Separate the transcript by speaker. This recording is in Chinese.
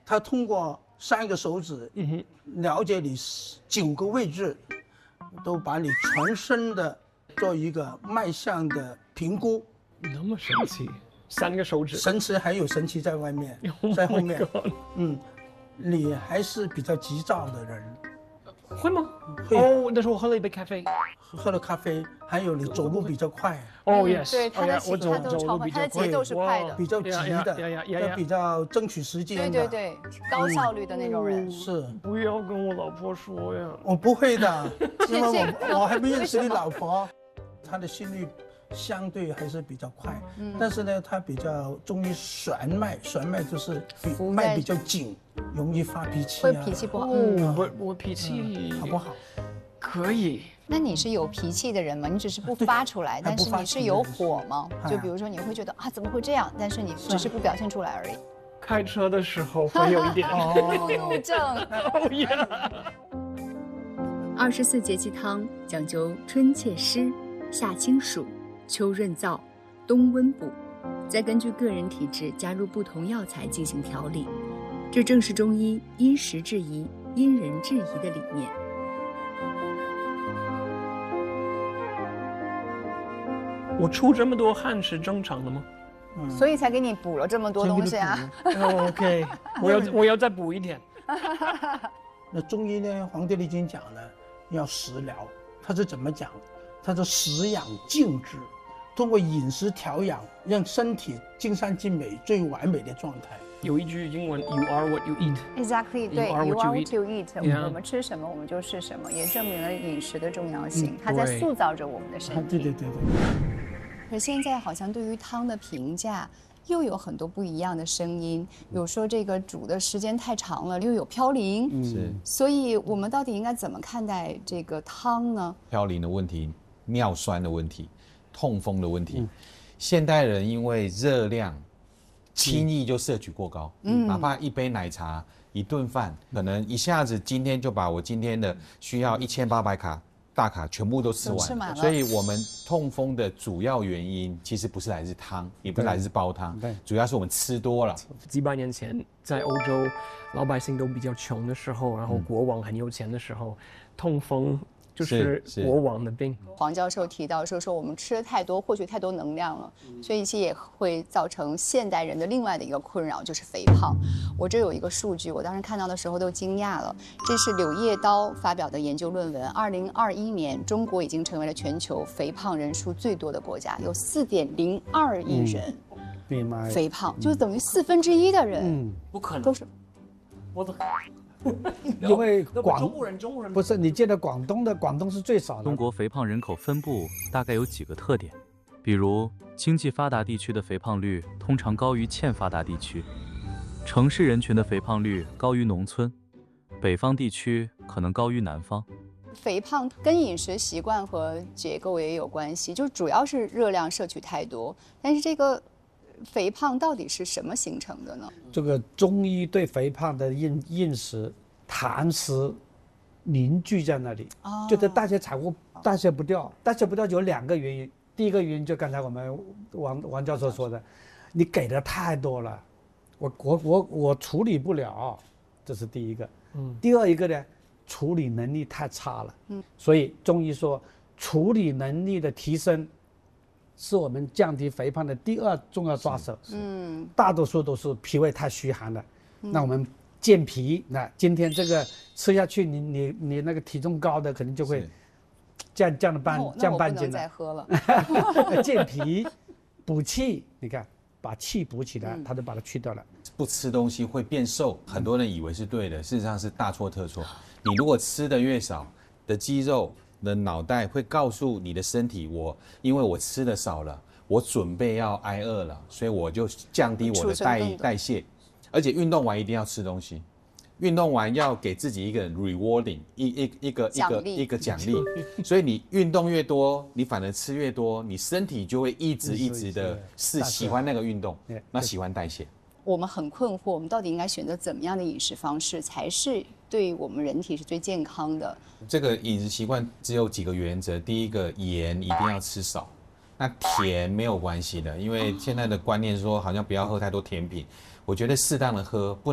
Speaker 1: 它通过3个手指，了解你9个位置，都把你全身的做一个脉象的评估。
Speaker 2: 那么神奇，3个手指，
Speaker 1: 神奇还有神奇在外面，在后面。你还是比较急躁的人。
Speaker 2: 会吗？
Speaker 1: 会。
Speaker 2: 哦，那时候我喝了一杯咖啡，
Speaker 1: 喝了咖啡，还有你走路比较快。
Speaker 2: 哦 ，yes，
Speaker 3: 对，他的
Speaker 2: 我走路比
Speaker 3: 他的
Speaker 2: 较快，
Speaker 3: 节奏是快的，
Speaker 1: 比较急的，要比较争取时间的。
Speaker 3: 对，高效率的那种人。
Speaker 1: 是。
Speaker 2: 不要跟我老婆说呀。
Speaker 1: 我不会的，因为我还没认识你老婆，她的心率相对还是比较快，但是呢，它比较中于弦脉就是脉比较紧，容易发脾气，
Speaker 3: 会脾气不好。
Speaker 2: 我脾气
Speaker 1: 好不好？
Speaker 2: 可以。
Speaker 3: 那你是有脾气的人吗？你只是不发出来，但是你是有火吗？就比如说你会觉得怎么会这样？但是你只是不表现出来而已。
Speaker 2: 开车的时候会有一点
Speaker 3: 怒症。
Speaker 2: 哦
Speaker 4: 24节气汤讲究春祛湿、夏清暑、秋润燥、冬温补，再根据个人体质加入不同药材进行调理，这正是中医因时制宜、因人制宜的理念。
Speaker 2: 我出这么多汗是正常的吗？
Speaker 3: 所以才给你补了这么多东西啊。
Speaker 2: OK， 我要再补一点。
Speaker 1: 那中医呢，《黄帝内经》讲呢，要食疗，它是怎么讲？它是食养静志，通过饮食调养，让身体尽善尽美，最完美的状态。
Speaker 2: 有一句英文 ，You are what you eat。
Speaker 3: Exactly， 对
Speaker 2: ，You are what you
Speaker 3: eat。我们吃什么，我们就是什么，也证明了饮食的重要性，它在塑造着我们的身体。
Speaker 1: 对。
Speaker 3: 可现在好像对于汤的评价又有很多不一样的声音，有说这个煮的时间太长了，又有飘零，
Speaker 5: 是。
Speaker 3: 所以我们到底应该怎么看待这个汤呢？
Speaker 5: 飘零的问题、尿酸的问题、痛风的问题，现代人因为热量轻易就摄取过高，哪怕一杯奶茶、一顿饭，可能一下子今天就把我今天的需要1800卡。大卡全部都吃完了，所以我们痛风的主要原因其实不是来自汤，也不是来自煲汤，主要是我们吃多了。
Speaker 2: 几百年前，在欧洲，老百姓都比较穷的时候，然后国王很有钱的时候，痛风就是国王的病。
Speaker 3: 黄教授提到说我们吃的太多，获取太多能量了，所以一些也会造成现代人的另外的一个困扰，就是肥胖。我这有一个数据，我当时看到的时候都惊讶了，这是柳叶刀发表的研究论文。2021年，中国已经成为了全球肥胖人数最多的国家，有4.02亿人肥胖，就等于1/4的人，
Speaker 2: 不可能
Speaker 3: 都是
Speaker 2: 我的。
Speaker 6: 因为
Speaker 2: 中国人
Speaker 6: 不是你见到广东是最少的。
Speaker 7: 中国肥胖人口分布大概有几个特点，比如经济发达地区的肥胖率通常高于欠发达地区，城市人群的肥胖率高于农村，北方地区可能高于南方。
Speaker 3: 肥胖跟饮食习惯和结构也有关系，就主要是热量摄取太多，但是这个肥胖到底是什么形成的呢？
Speaker 6: 这个中医对肥胖的饮食痰湿凝聚在那里，就是代谢产物代谢不掉，有2个原因。第一个原因就刚才我们王教授说的，你给的太多了，我处理不了，这是第一个。第二一个呢，处理能力太差了。所以中医说处理能力的提升是我们降低肥胖的第2重要抓手。大多数都是脾胃太虚寒了。那我们健脾，那今天这个吃下去，你那个体重高的肯定就会降半斤了。
Speaker 3: 再喝了。
Speaker 6: 健脾补气，你看把气补起来，他就把它去掉了。
Speaker 5: 不吃东西会变瘦，很多人以为是对的，事实上是大错特错。你如果吃的越少，的肌肉的脑袋会告诉你的身体，因为我吃的少了，我准备要挨饿了，所以我就降低我的代谢。而且运动完一定要吃东西，运动完要给自己一个 rewarding， 一个奖励。所以你运动越多，你反而吃越多，你身体就会一直的是喜欢那个运动，那喜欢代谢。
Speaker 3: 我们很困惑，我们到底应该选择怎么样的饮食方式才是对我们人体是最健康的？
Speaker 5: 这个饮食习惯只有几个原则，第一个盐一定要吃少，那甜没有关系的，因为现在的观念说好像不要喝太多甜品，我觉得适当的喝不